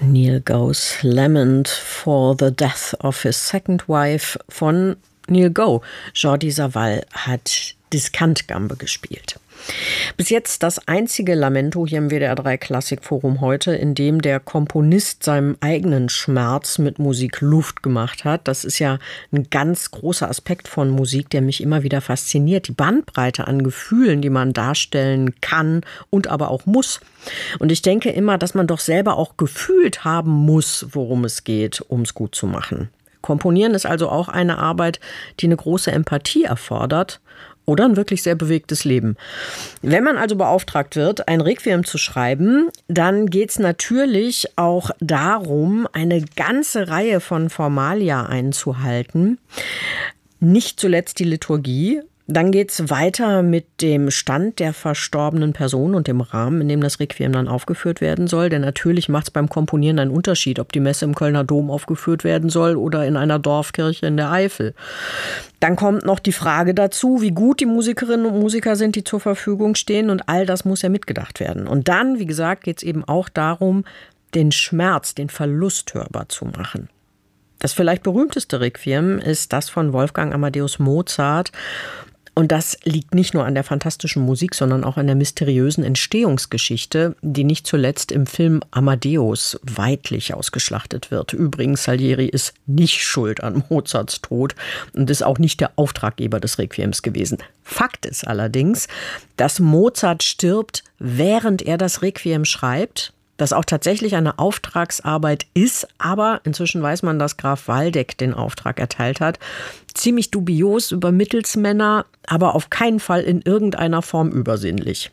Neil Go's Lament for the Death of His Second Wife von Neil Go. Jordi Savall hat Diskant-Gambe gespielt. Bis jetzt das einzige Lamento hier im WDR 3 Klassikforum heute, in dem der Komponist seinem eigenen Schmerz mit Musik Luft gemacht hat. Das ist ja ein ganz großer Aspekt von Musik, der mich immer wieder fasziniert. Die Bandbreite an Gefühlen, die man darstellen kann und aber auch muss. Und ich denke immer, dass man doch selber auch gefühlt haben muss, worum es geht, um es gut zu machen. Komponieren ist also auch eine Arbeit, die eine große Empathie erfordert. Oder ein wirklich sehr bewegtes Leben. Wenn man also beauftragt wird, ein Requiem zu schreiben, dann geht es natürlich auch darum, eine ganze Reihe von Formalia einzuhalten. Nicht zuletzt die Liturgie. Dann geht es weiter mit dem Stand der verstorbenen Person und dem Rahmen, in dem das Requiem dann aufgeführt werden soll. Denn natürlich macht es beim Komponieren einen Unterschied, ob die Messe im Kölner Dom aufgeführt werden soll oder in einer Dorfkirche in der Eifel. Dann kommt noch die Frage dazu, wie gut die Musikerinnen und Musiker sind, die zur Verfügung stehen. Und all das muss ja mitgedacht werden. Und dann, wie gesagt, geht es eben auch darum, den Schmerz, den Verlust hörbar zu machen. Das vielleicht berühmteste Requiem ist das von Wolfgang Amadeus Mozart. Und das liegt nicht nur an der fantastischen Musik, sondern auch an der mysteriösen Entstehungsgeschichte, die nicht zuletzt im Film Amadeus weidlich ausgeschlachtet wird. Übrigens, Salieri ist nicht schuld an Mozarts Tod und ist auch nicht der Auftraggeber des Requiems gewesen. Fakt ist allerdings, dass Mozart stirbt, während er das Requiem schreibt. Das auch tatsächlich eine Auftragsarbeit ist, aber inzwischen weiß man, dass Graf Waldeck den Auftrag erteilt hat. Ziemlich dubios über Mittelsmänner, aber auf keinen Fall in irgendeiner Form übersinnlich.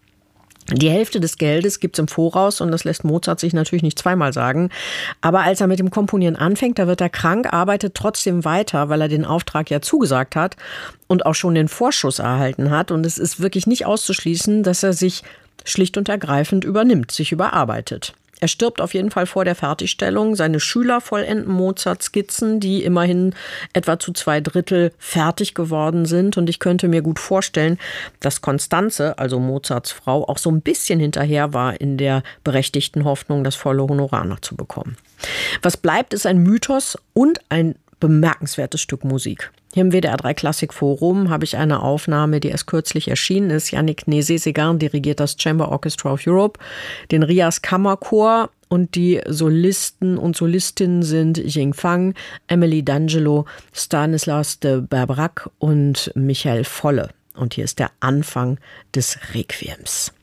Die Hälfte des Geldes gibt's im Voraus und das lässt Mozart sich natürlich nicht zweimal sagen. Aber als er mit dem Komponieren anfängt, da wird er krank, arbeitet trotzdem weiter, weil er den Auftrag ja zugesagt hat und auch schon den Vorschuss erhalten hat. Und es ist wirklich nicht auszuschließen, dass er sich schlicht und ergreifend übernimmt, sich überarbeitet. Er stirbt auf jeden Fall vor der Fertigstellung. Seine Schüler vollenden Mozarts Skizzen, die immerhin etwa zu 2/3 fertig geworden sind. Und ich könnte mir gut vorstellen, dass Constanze, also Mozarts Frau, auch so ein bisschen hinterher war in der berechtigten Hoffnung, das volle Honorar noch zu bekommen. Was bleibt, ist ein Mythos und ein bemerkenswertes Stück Musik. Hier im WDR 3 Klassikforum habe ich eine Aufnahme, die erst kürzlich erschienen ist. Yannick Nézet-Séguin dirigiert das Chamber Orchestra of Europe, den Rias Kammerchor und die Solisten und Solistinnen sind Jing Fang, Emily D'Angelo, Stanislas de Berbrac und Michael Volle. Und hier ist der Anfang des Requiems.